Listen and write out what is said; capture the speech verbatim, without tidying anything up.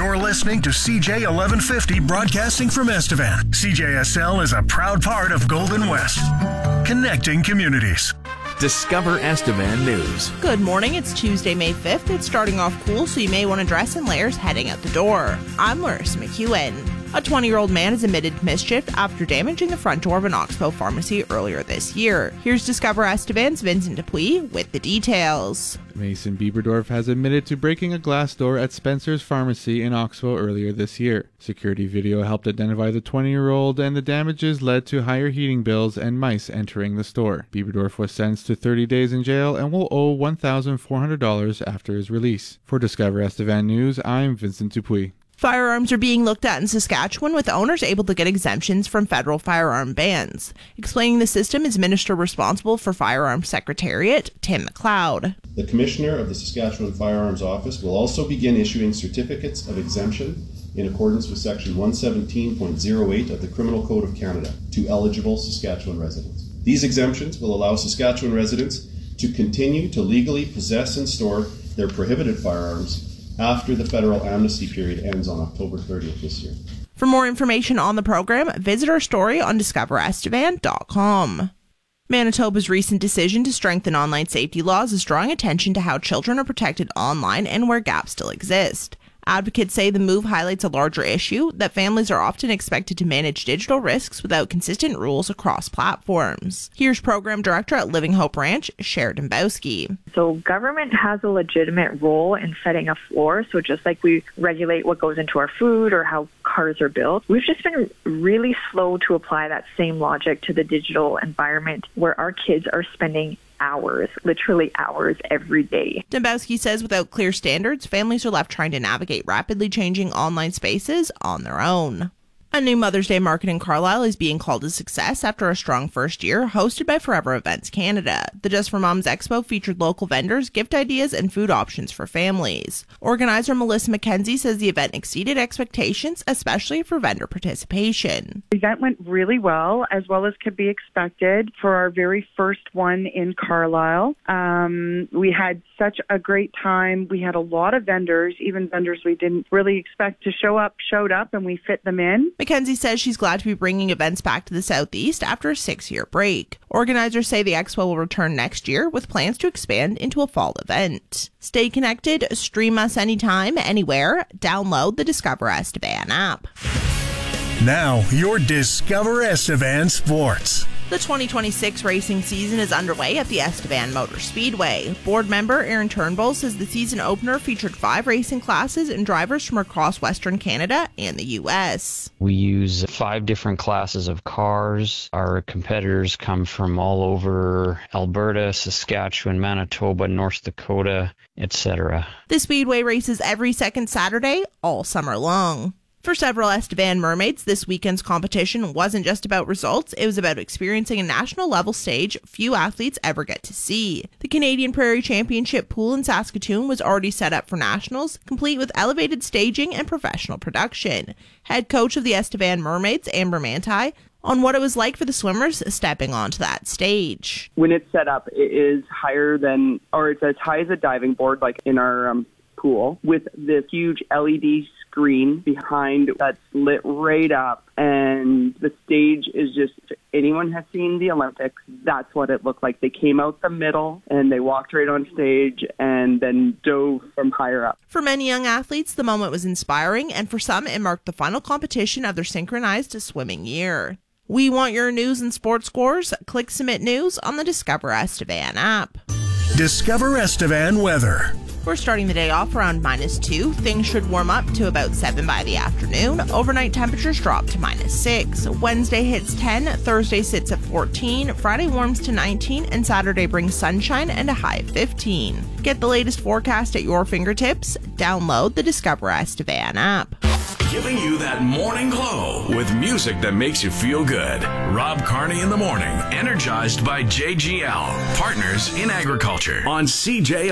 You're listening to C J eleven fifty broadcasting from Estevan. C J S L is a proud part of Golden West, connecting communities. Discover Estevan News. Good morning. It's Tuesday, May fifth. It's starting off cool, so you may want to dress in layers heading out the door. I'm Larissa McEwen. A twenty-year-old man is admitted to mischief after damaging the front door of an Oxbow pharmacy earlier this year. Here's Discover Estevan's Vincent Dupuis with the details. Mason Bieberdorf has admitted to breaking a glass door at Spencer's Pharmacy in Oxbow earlier this year. Security video helped identify the twenty-year-old, and the damages led to higher heating bills and mice entering the store. Bieberdorf was sentenced to thirty days in jail and will owe one thousand four hundred dollars after his release. For Discover Estevan News, I'm Vincent Dupuis. Firearms are being looked at in Saskatchewan, with owners able to get exemptions from federal firearm bans. Explaining the system is Minister responsible for Firearms Secretariat, Tim McLeod. The Commissioner of the Saskatchewan Firearms Office will also begin issuing certificates of exemption in accordance with Section one seventeen point oh eight of the Criminal Code of Canada to eligible Saskatchewan residents. These exemptions will allow Saskatchewan residents to continue to legally possess and store their prohibited firearms after the federal amnesty period ends on October thirtieth this year. For more information on the program, visit our story on discover estevan dot com. Manitoba's recent decision to strengthen online safety laws is drawing attention to how children are protected online and where gaps still exist. Advocates say the move highlights a larger issue, that families are often expected to manage digital risks without consistent rules across platforms. Here's Program Director at Living Hope Ranch, Cher Dembowski. So government has a legitimate role in setting a floor. So just like we regulate what goes into our food or how cars are built, we've just been really slow to apply that same logic to the digital environment where our kids are spending hours, literally hours every day. Dembowski says without clear standards, families are left trying to navigate rapidly changing online spaces on their own. A new Mother's Day market in Carlisle is being called a success after a strong first year, hosted by Forever Events Canada. The Just for Moms Expo featured local vendors, gift ideas, and food options for families. Organizer Melissa McKenzie says the event exceeded expectations, especially for vendor participation. The event went really well, as well as could be expected for our very first one in Carlisle. Um, we had such a great time. We had a lot of vendors, even vendors we didn't really expect to show up, showed up, and we fit them in. McKenzie says she's glad to be bringing events back to the Southeast after a six-year break. Organizers say the expo will return next year with plans to expand into a fall event. Stay connected, stream us anytime, anywhere. Download the Discover Estevan app. Now, your Discover Estevan Sports. The twenty twenty-six racing season is underway at the Estevan Motor Speedway. Board member Aaron Turnbull says the season opener featured five racing classes and drivers from across Western Canada and the U S. We use five different classes of cars. Our competitors come from all over Alberta, Saskatchewan, Manitoba, North Dakota, et cetera. The Speedway races every second Saturday, all summer long. For several Estevan mermaids, this weekend's competition wasn't just about results, it was about experiencing a national level stage few athletes ever get to see. The Canadian Prairie Championship pool in Saskatoon was already set up for nationals, complete with elevated staging and professional production. Head coach of the Estevan Mermaids, Amber Manti, on what it was like for the swimmers stepping onto that stage. When it's set up, it is higher than, or it's as high as a diving board, like in our um, pool, with this huge L E D screen behind that's lit right up, and the stage is just, if anyone has seen the Olympics, that's what it looked like. They came out the middle and they walked right on stage and then dove from higher up. For many young athletes, the moment was inspiring, and for some, it marked the final competition of their synchronized swimming year. We want your news and sports scores. Click Submit News on the Discover Estevan app. Discover Estevan weather. We're starting the day off around minus two. Things should warm up to about seven by the afternoon. Overnight temperatures drop to minus six. Wednesday hits ten, Thursday sits at fourteen, Friday warms to nineteen, and Saturday brings sunshine and a high of fifteen. Get the latest forecast at your fingertips. Download the Discover Estevan app. Giving you that morning glow with music that makes you feel good. Rob Carney in the morning, energized by J G L, partners in agriculture on C J